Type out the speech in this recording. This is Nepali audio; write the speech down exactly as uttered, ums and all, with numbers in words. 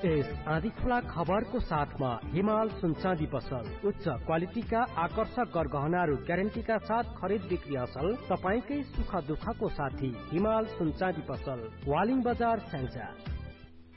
यस आँधी खुला खबरको साथमा हिमाल सुनचाँदी पसल उच्च क्वालिटीका आकर्षक गरगहनाहरू ग्यारेन्टीका साथ खरिद बिक्री असल तपाईकै सुख दुःखको साथी हिमाल सुनचाँदी पसल वालिङ बजार स्याङ्जा।